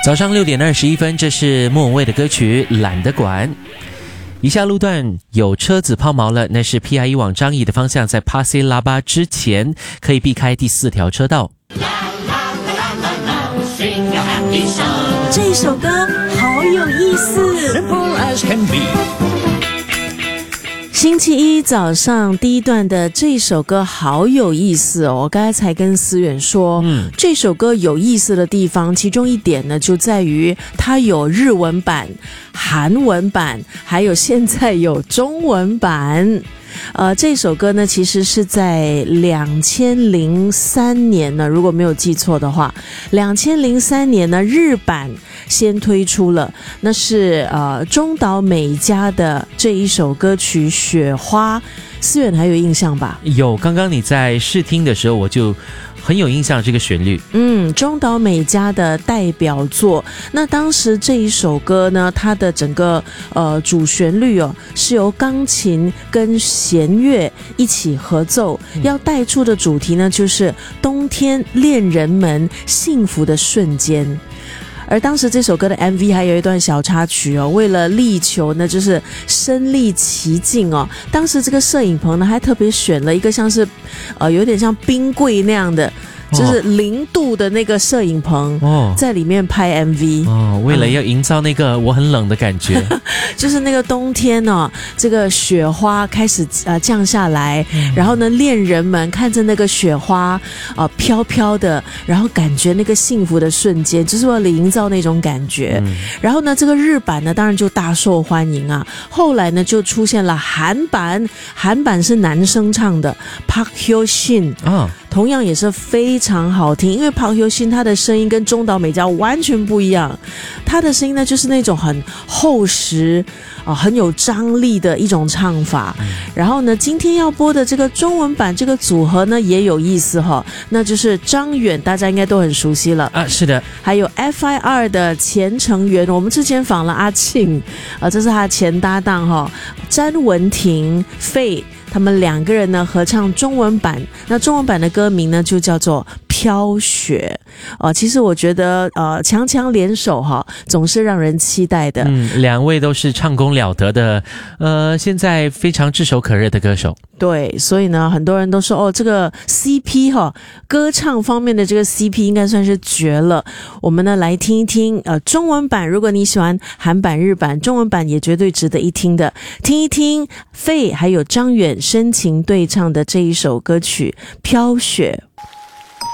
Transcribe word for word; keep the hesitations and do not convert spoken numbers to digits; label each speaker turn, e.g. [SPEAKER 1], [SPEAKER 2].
[SPEAKER 1] 早上六点二十一分，这是莫文蔚的歌曲《懒得管》。以下路段有车子抛锚了，那是 P I E 往张掖的方向，在 Pasir Laba 之前可以避开第四条车道。
[SPEAKER 2] 这首歌好有意思。
[SPEAKER 3] Simple as can be。
[SPEAKER 2] 星期一早上第一段的这首歌好有意思哦，我刚才才跟思远说，嗯，这首歌有意思的地方，其中一点呢就在于它有日文版、韩文版，还有现在有中文版。呃，这首歌呢，其实是在两千零三年呢，如果没有记错的话，两千零三年呢，日版先推出了，那是呃中岛美嘉的这一首歌曲《雪花》，思远还有印象吧？
[SPEAKER 1] 有，刚刚你在试听的时候，我就很有印象这个旋律。
[SPEAKER 2] 嗯，中岛美嘉的代表作。那当时这一首歌呢，它的整个呃主旋律哦，是由钢琴跟弦乐一起合奏，嗯、要带出的主题呢，就是冬天恋人们幸福的瞬间。而当时这首歌的 M V 还有一段小插曲哦，为了力求呢就是身临其境哦，当时这个摄影棚呢还特别选了一个像是呃有点像冰柜那样的，就是零度的那个摄影棚，哦，在里面拍 M V
[SPEAKER 1] 哦，为了要营造那个我很冷的感觉，嗯、
[SPEAKER 2] 就是那个冬天哦，这个雪花开始呃降下来，嗯、然后呢，恋人们看着那个雪花呃飘飘的，然后感觉那个幸福的瞬间，就是为了营造那种感觉。嗯、然后呢，这个日版呢，当然就大受欢迎啊。后来呢，就出现了韩版，韩版是男生唱的 Park Hyo Shin 啊。同样也是非常好听，因为Park Hyo Shin他的声音跟中岛美嘉完全不一样，他的声音呢就是那种很厚实啊、呃，很有张力的一种唱法。嗯、然后呢，今天要播的这个中文版这个组合呢也有意思哈，那就是张远，大家应该都很熟悉了
[SPEAKER 1] 啊，是的，
[SPEAKER 2] 还有 F I R 的前成员，我们之前访了阿庆啊、呃，这是他的前搭档哈，詹雯婷、费。他们两个人呢合唱中文版，那中文版的歌名呢就叫做飘雪。呃，其实我觉得呃强强联手哈，总是让人期待的。
[SPEAKER 1] 嗯，两位都是唱功了得的，呃，现在非常炙手可热的歌手。
[SPEAKER 2] 对，所以呢，很多人都说哦，这个 C P 哈，歌唱方面的这个 C P 应该算是绝了。我们呢来听一听呃中文版，如果你喜欢韩版、日版，中文版也绝对值得一听的。听一听费还有张远深情对唱的这一首歌曲《飘雪》。